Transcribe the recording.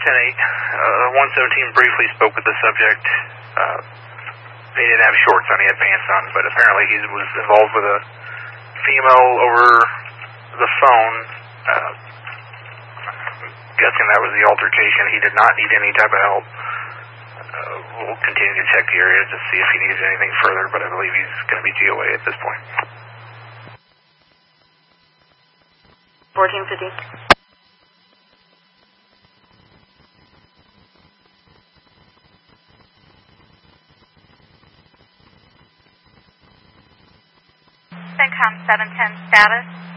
117 briefly spoke with the subject. He didn't have shorts on, he had pants on, but apparently he was involved with a female over the phone. Guessing that was the altercation. He did not need any type of help. We'll continue to check the area to see if he needs anything further, but I believe he's going to be GOA at this point. 1450. CENTCOM 710 status.